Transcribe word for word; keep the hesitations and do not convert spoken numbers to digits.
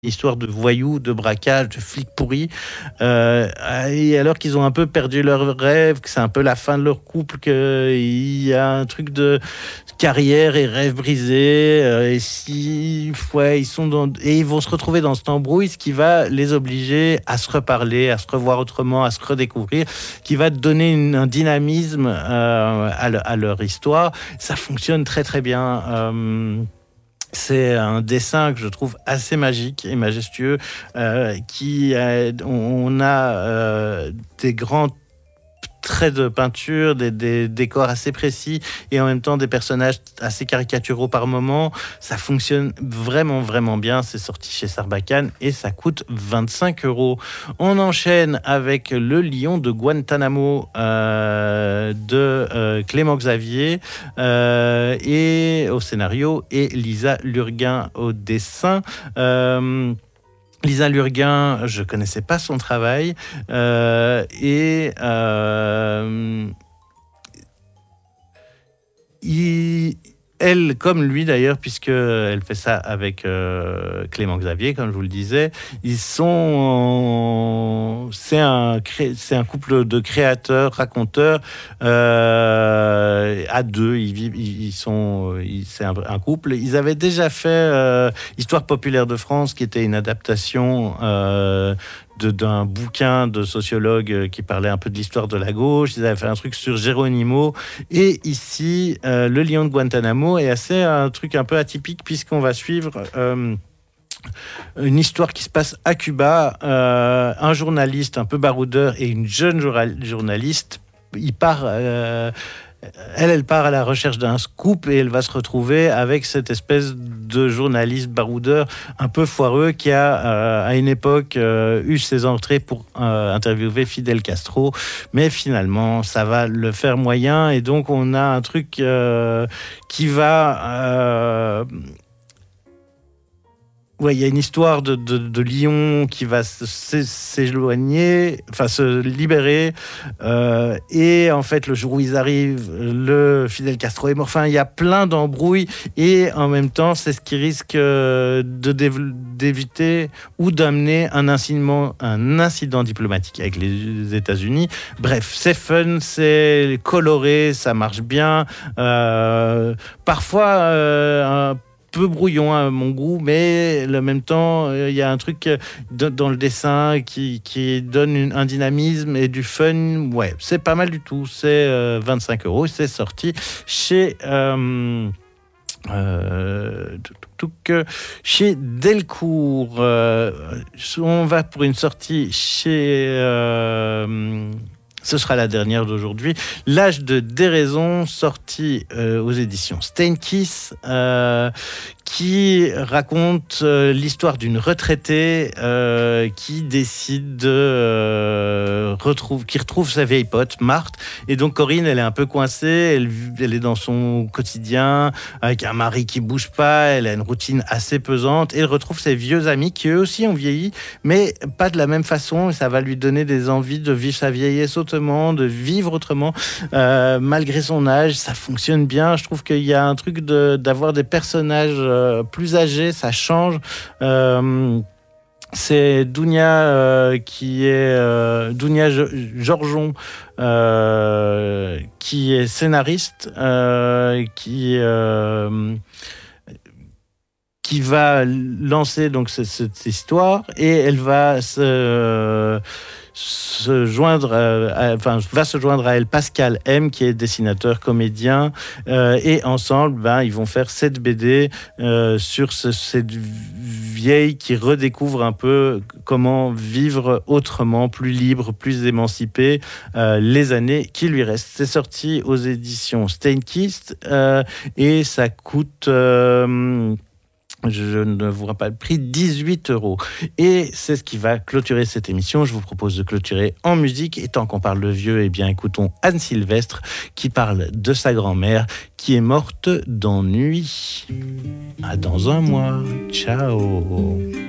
Histoire de voyous, de braquages, de flics pourris, euh, et alors qu'ils ont un peu perdu leur rêve, que c'est un peu la fin de leur couple, qu'il y a un truc de carrière et rêve brisé, euh, et si, ouais, ils sont dans, et ils vont se retrouver dans cet embrouille, ce qui va les obliger à se reparler, à se revoir autrement, à se redécouvrir, qui va donner une, un dynamisme euh, à, le, à leur histoire. Ça fonctionne très très bien. Euh, C'est un dessin que je trouve assez magique et majestueux, euh, qui euh, on a euh, des grands traits de peinture, des, des décors assez précis et en même temps des personnages assez caricaturaux par moment. Ça fonctionne vraiment vraiment bien. C'est sorti chez Sarbacane et ça coûte vingt-cinq euros. On enchaîne avec Le Lion de Guantanamo euh, de euh, Clément Xavier euh, et au scénario et Lisa Lurguin au dessin. Euh, Lisa Lurguin, je connaissais pas son travail euh, et euh, il, elle, comme lui d'ailleurs, puisque elle fait ça avec euh, Clément Xavier, comme je vous le disais, ils sont, en... c'est un, c'est un couple de créateurs, raconteurs euh, à deux. Ils vivent, ils sont, ils, c'est un, un couple. Ils avaient déjà fait euh, Histoire populaire de France, qui était une adaptation. Euh, De, d'un bouquin de sociologue qui parlait un peu de l'histoire de la gauche. Ils avaient fait un truc sur Geronimo. Et ici, euh, Le Lion de Guantanamo est assez un truc un peu atypique puisqu'on va suivre euh, une histoire qui se passe à Cuba. Euh, un journaliste un peu baroudeur et une jeune journaliste. Il part... Euh, Elle, elle part à la recherche d'un scoop et elle va se retrouver avec cette espèce de journaliste baroudeur un peu foireux qui a, euh, à une époque, euh, eu ses entrées pour euh, interviewer Fidel Castro. Mais finalement, ça va le faire moyen et donc on a un truc euh, qui va... Euh, Ouais, il y a une histoire de, de, de lion qui va s'éloigner, enfin se libérer, euh, et en fait le jour où ils arrivent, le Fidel Castro est mort. Enfin, il y a plein d'embrouilles et en même temps, c'est ce qui risque de d'éviter ou d'amener un incident, un incident diplomatique avec les États-Unis. Bref, c'est fun, c'est coloré, ça marche bien. Euh, parfois, euh, un peu brouillon à mon goût, mais en même temps, il euh, y a un truc de, dans le dessin qui, qui donne une, un dynamisme et du fun. Ouais, c'est pas mal du tout. C'est euh, vingt-cinq euros. C'est sorti chez... Euh, euh, tout, tout, chez Delcourt. Euh, on va pour une sortie chez... Euh, Ce sera la dernière d'aujourd'hui. L'âge de déraison, sorti euh, aux éditions Steinkiss, euh, qui raconte euh, l'histoire d'une retraitée euh, qui décide de euh, retrouve, qui retrouve sa vieille pote Marthe. Et donc Corinne, elle est un peu coincée. Elle, elle est dans son quotidien avec un mari qui bouge pas. Elle a une routine assez pesante. Et elle retrouve ses vieux amis qui eux aussi ont vieilli, mais pas de la même façon. Et ça va lui donner des envies de vivre sa vieillesse autrement, de vivre autrement, euh, malgré son âge. Ça fonctionne bien. Je trouve qu'il y a un truc de, d'avoir des personnages euh, plus âgés, ça change. Euh, c'est Dounia euh, qui est euh, Dounia Georgeon euh, qui est scénariste, euh, qui euh, qui va lancer donc cette, cette histoire et elle va se euh, se joindre, à, enfin va se joindre à elle Pascal M qui est dessinateur, comédien, euh, et ensemble, ben ils vont faire cette B D euh, sur ce, cette vieille qui redécouvre un peu comment vivre autrement, plus libre, plus émancipé, euh, les années qui lui restent. C'est sorti aux éditions Steinkiss euh, et ça coûte euh, je ne vous rappelle le prix, dix-huit euros. Et c'est ce qui va clôturer cette émission. Je vous propose de clôturer en musique. Et tant qu'on parle de vieux, eh bien, écoutons Anne Sylvestre qui parle de sa grand-mère qui est morte d'ennui. À dans un mois. Ciao.